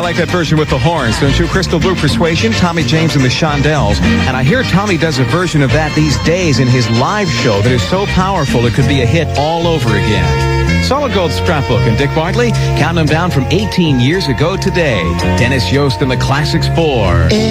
like that version with the horns, don't you? Crystal Blue Persuasion, Tommy James and the Shondells. And I hear Tommy does a version of that these days in his live show that is so powerful it could be a hit all over again. Solid Gold Scrapbook and Dick Bartley, counting them down from 18 years ago today. Dennis Yost and the Classics 4.